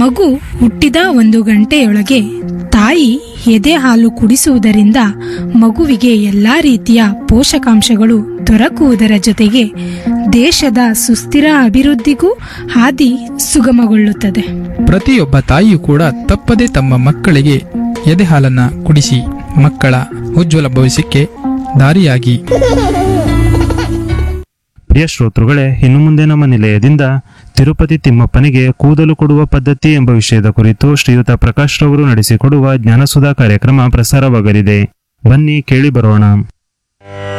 ಮಗು ಹುಟ್ಟಿದ 1 ಗಂಟೆಯೊಳಗೆ ತಾಯಿ ಎದೆ ಹಾಲು ಕುಡಿಸುವುದರಿಂದ ಮಗುವಿಗೆ ಎಲ್ಲಾ ರೀತಿಯ ಪೋಷಕಾಂಶಗಳು ದೊರಕುವುದರ ಜೊತೆಗೆ ದೇಶದ ಸುಸ್ಥಿರ ಅಭಿವೃದ್ಧಿಗೂ ಹಾದಿ ಸುಗಮಗೊಳ್ಳುತ್ತದೆ. ಪ್ರತಿಯೊಬ್ಬ ತಾಯಿಯೂ ಕೂಡ ತಪ್ಪದೆ ತಮ್ಮ ಮಕ್ಕಳಿಗೆ ಎದೆ ಹಾಲನ್ನ ಕುಡಿಸಿ ಮಕ್ಕಳ ಉಜ್ವಲ ಭವಿಷ್ಯಕ್ಕೆ ದಾರಿಯಾಗಿ. ಪ್ರಿಯ ಶ್ರೋತೃಗಳೇ, ಇನ್ನು ಮುಂದೆ ನಮ್ಮ ನಿಲಯದಿಂದ ತಿರುಪತಿ ತಿಮ್ಮಪ್ಪನಿಗೆ ಕೂದಲು ಕೊಡುವ ಪದ್ಧತಿ ಎಂಬ ವಿಷಯದ ಕುರಿತು ಶ್ರೀಯುತ ಪ್ರಕಾಶ್ ರವರು ನಡೆಸಿಕೊಡುವ ಜ್ಞಾನಸುಧಾ ಕಾರ್ಯಕ್ರಮ ಪ್ರಸಾರವಾಗಲಿದೆ. ಬನ್ನಿ ಕೇಳಿ ಬರೋಣ.